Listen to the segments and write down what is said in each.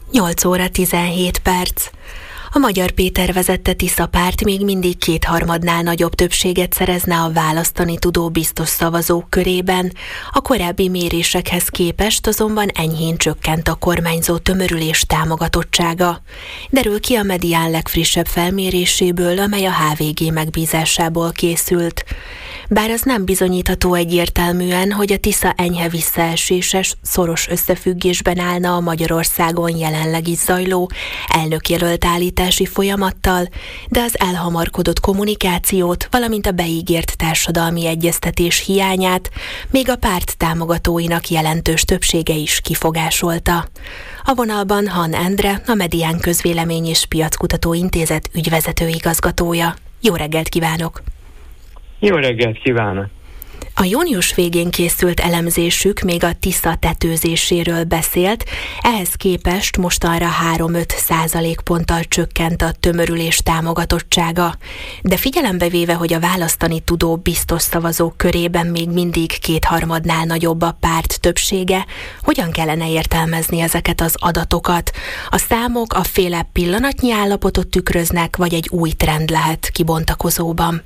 8 óra 17 perc. A Magyar Péter vezette Tisza párt még mindig 2/3 nagyobb többséget szerezne a választani tudó biztos szavazók körében. A korábbi mérésekhez képest azonban enyhén csökkent a kormányzó tömörülés támogatottsága. Derül ki a Medián legfrissebb felméréséből, amely a HVG megbízásából készült. Bár az nem bizonyítható egyértelműen, hogy a Tisza enyhe visszaeséses, szoros összefüggésben állna a Magyarországon jelenleg is zajló elnökjelölt állítási folyamattal, de az elhamarkodott kommunikációt, valamint a beígért társadalmi egyeztetés hiányát még a párt támogatóinak jelentős többsége is kifogásolta. A vonalban Han Endre, a Medián Közvélemény és Piackutató Intézet ügyvezető igazgatója. Jó reggelt kívánok! Jó reggelt kívánok! A június végén készült elemzésük még a Tisza tetőzéséről beszélt, ehhez képest mostanra 3-5 % csökkent a tömörülés támogatottsága. De figyelembe véve, hogy a választani tudó biztos szavazók körében még mindig 2/3 nagyobb a párt többsége, hogyan kellene értelmezni ezeket az adatokat? A számok a féle pillanatnyi állapotot tükröznek, vagy egy új trend lehet kibontakozóban?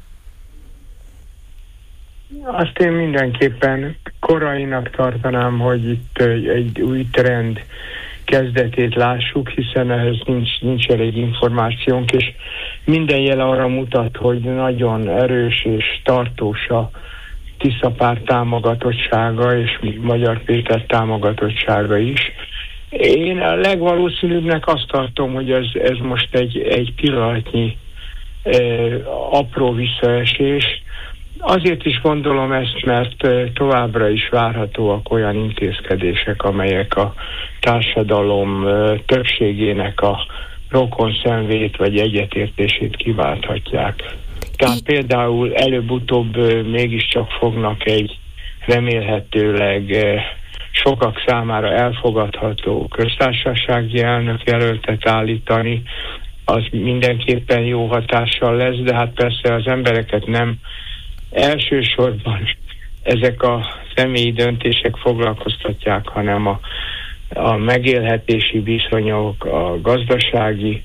Azt én mindenképpen korainak tartanám, hogy itt egy új trend kezdetét lássuk, hiszen ehhez nincs elég információnk, és minden jel arra mutat, hogy nagyon erős és tartós a Tisza párt támogatottsága, és Magyar Péter támogatottsága is. Én a legvalószínűbbnek azt tartom, hogy ez most egy pillanatnyi apró visszaesés. Azért is gondolom ezt, mert továbbra is várhatóak olyan intézkedések, amelyek a társadalom többségének a rokonszenvét vagy egyetértését kiválthatják. Tehát például előbb-utóbb mégiscsak fognak egy remélhetőleg sokak számára elfogadható köztársasági elnökjelöltet állítani. Az mindenképpen jó hatással lesz, de hát persze az embereket nem elsősorban ezek a személyi döntések foglalkoztatják, hanem a megélhetési viszonyok, a gazdasági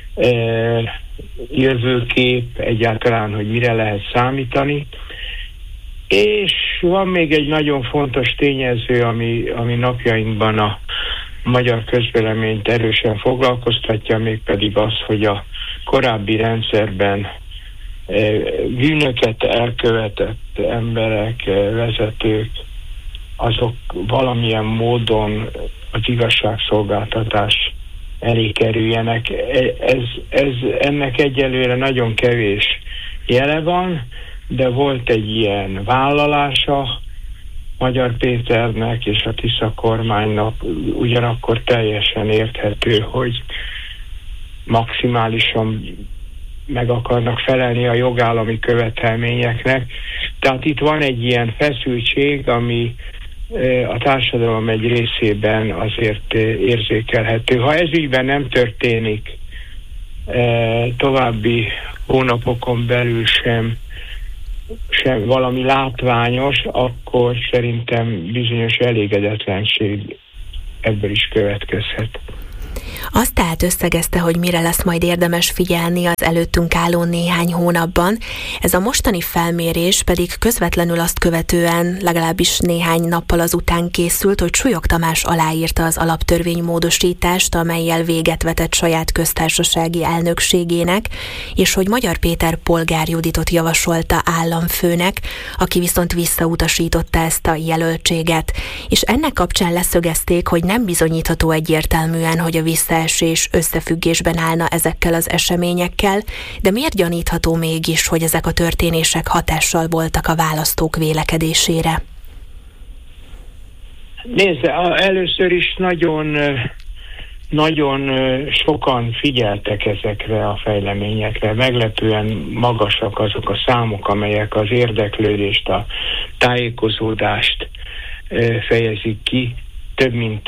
jövőkép, egyáltalán, hogy mire lehet számítani. És van még egy nagyon fontos tényező, ami napjainkban a magyar közvéleményt erősen foglalkoztatja, mégpedig az, hogy a korábbi rendszerben bűnöket elkövetett emberek, vezetők, azok valamilyen módon az igazságszolgáltatás elé kerüljenek. Ennek egyelőre nagyon kevés jele van, de volt egy ilyen vállalása Magyar Péternek és a Tisza kormánynak, ugyanakkor teljesen érthető, hogy maximálisan meg akarnak felelni a jogállami követelményeknek. Tehát itt van egy ilyen feszültség, ami a társadalom egy részében azért érzékelhető. Ha ez ügyben nem történik további hónapokon belül sem valami látványos, akkor szerintem bizonyos elégedetlenség ebből is következhet. Azt tehát összegezte, hogy mire lesz majd érdemes figyelni az előttünk álló néhány hónapban. Ez a mostani felmérés pedig közvetlenül azt követően, legalábbis néhány nappal azután készült, hogy Súlyog Tamás aláírta az alaptörvénymódosítást, amellyel véget vetett saját köztársasági elnökségének, és hogy Magyar Péter Polgár Juditot javasolta államfőnek, aki viszont visszautasította ezt a jelöltséget. És ennek kapcsán leszögezték, hogy nem bizonyítható egyértelműen, hogy a visszaesés összefüggésben állna ezekkel az eseményekkel, de miért gyanítható mégis, hogy ezek a történések hatással voltak a választók vélekedésére? Nézd, először is nagyon sokan figyeltek ezekre a fejleményekre. Meglepően magasak azok a számok, amelyek az érdeklődést, a tájékozódást fejezik ki. Több mint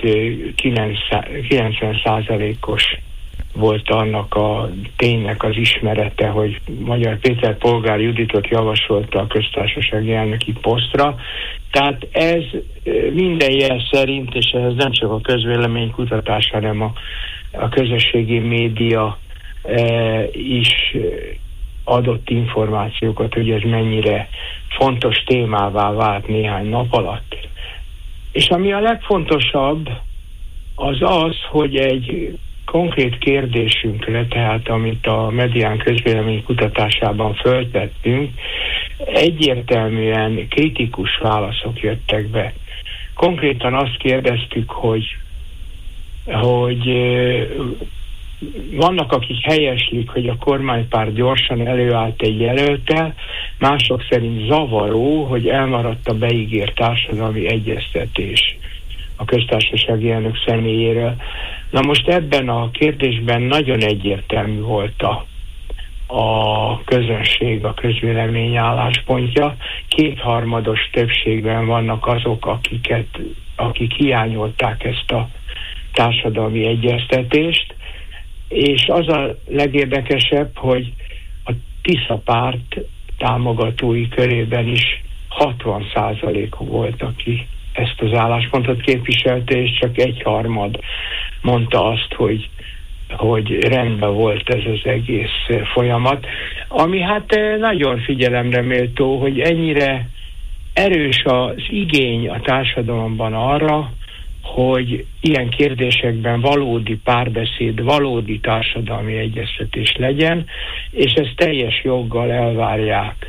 90%-os volt annak a ténynek az ismerete, hogy Magyar Péter Polgár Juditot javasolta a köztársasági elnöki posztra. Tehát ez minden jel szerint, és ez nem csak a közvéleménykutatás, hanem a a közösségi média is adott információkat, hogy ez mennyire fontos témává vált néhány nap alatt. És ami a legfontosabb, az az, hogy egy konkrét kérdésünkre, tehát amit a Medián közvélemény kutatásában föltettünk, egyértelműen kritikus válaszok jöttek be. Konkrétan azt kérdeztük, hogy vannak, akik helyeslik, hogy a kormánypárt gyorsan előállt egy jelölttel, mások szerint zavaró, hogy elmaradt a beígért társadalmi egyeztetés a köztársasági elnök személyéről. Na most ebben a kérdésben nagyon egyértelmű volt a közönség, a közvélemény álláspontja. 2/3 többségben vannak azok, akik hiányolták ezt a társadalmi egyeztetést, és az a legérdekesebb, hogy a Tisza párt támogatói körében is 60% volt, aki ezt az álláspontot képviselte, és csak 1/3 mondta azt, hogy rendben volt ez az egész folyamat. Ami hát nagyon figyelemre méltó, hogy ennyire erős az igény a társadalomban arra, hogy ilyen kérdésekben valódi párbeszéd, valódi társadalmi egyeztetés legyen, és ezt teljes joggal elvárják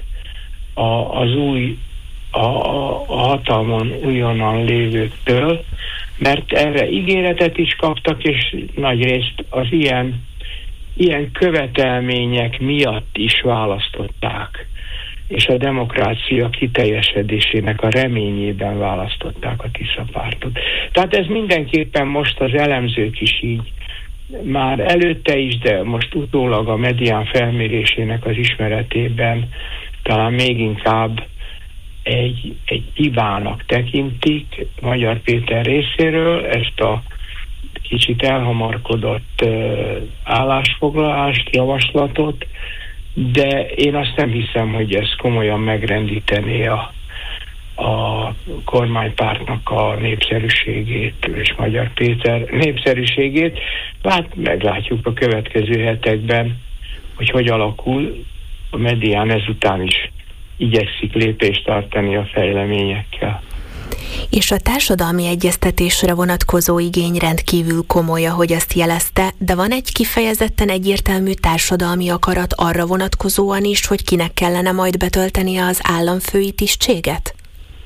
a hatalmon újonnan lévőktől, mert erre ígéretet is kaptak, és nagyrészt az ilyen követelmények miatt is választották, és a demokrácia kiteljesedésének a reményében választották a Tisza pártot. Tehát ez mindenképpen most az elemzők is így, már előtte is, de most utólag a Medián felmérésének az ismeretében talán még inkább egy hibának tekintik Magyar Péter részéről ezt a kicsit elhamarkodott állásfoglalást, javaslatot, de én azt nem hiszem, hogy ez komolyan megrendítené a kormánypártnak a népszerűségét és Magyar Péter népszerűségét. Hát meglátjuk a következő hetekben, hogy alakul. A Medián ezután is igyekszik lépést tartani a fejleményekkel. És a társadalmi egyeztetésre vonatkozó igény rendkívül komoly, ahogy azt jelezte, de van egy kifejezetten egyértelmű társadalmi akarat arra vonatkozóan is, hogy kinek kellene majd betöltenie az államfői tisztséget?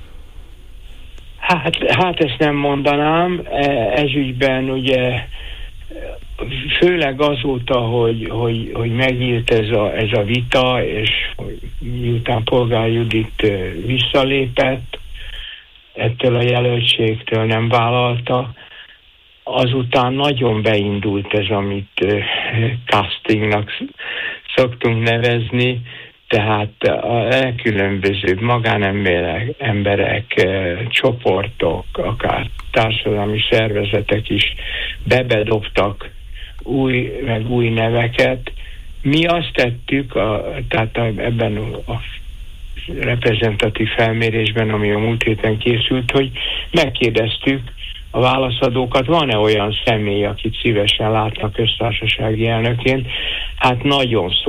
Hát ezt nem mondanám. Ez ügyben ugye főleg azóta, hogy megnyílt ez a vita, és miután Polgár Judit visszalépett, ettől a jelöltségtől nem vállalta, azután nagyon beindult ez, amit castingnak szoktunk nevezni, tehát a legkülönbözőbb magánemberek, csoportok, akár társadalmi szervezetek is bebedobtak új neveket. Mi azt tettük, tehát ebben a reprezentatív felmérésben, ami a múlt héten készült, hogy megkérdeztük a válaszadókat, van-e olyan személy, akit szívesen látnak köztársasági elnökként. Hát nagyon